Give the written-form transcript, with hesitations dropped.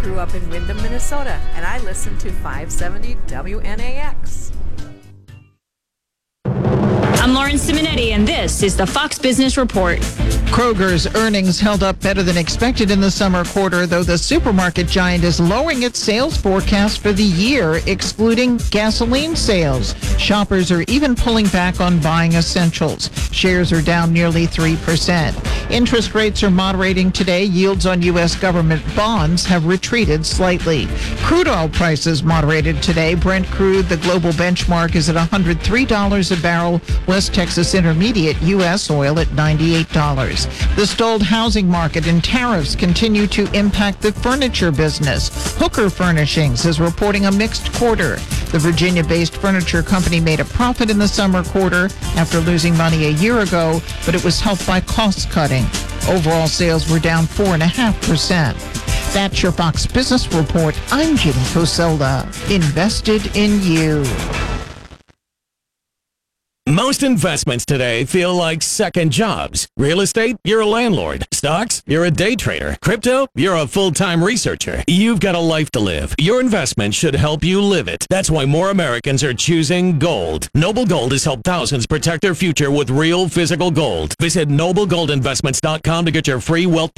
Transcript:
grew up in Windham, Minnesota, and I listen to 570 WNAX. I'm Lauren Simonetti, and this is the Fox Business Report. Kroger's earnings held up better than expected in the summer quarter, though the supermarket giant is lowering its sales forecast for the year, excluding gasoline sales. Shoppers are even pulling back on buying essentials. Shares are down nearly 3%. Interest rates are moderating today. Yields on U.S. government bonds have retreated slightly. Crude oil prices moderated today. Brent crude, the global benchmark, is at $103 a barrel. West Texas Intermediate U.S. oil at $98. The stalled housing market and tariffs continue to impact the furniture business. Hooker Furnishings is reporting a mixed quarter. The Virginia-based furniture company made a profit in the summer quarter after losing money a year ago, but it was helped by cost cutting. Overall sales were down 4.5%. That's your Fox Business Report. I'm Ginny Coselda. Invested in you. Most investments today feel like second jobs. Real estate, you're a landlord. Stocks, you're a day trader. Crypto, you're a full-time researcher. You've got a life to live. Your investment should help you live it. That's why more Americans are choosing gold. Noble Gold has helped thousands protect their future with real physical gold. Visit noblegoldinvestments.com to get your free wealth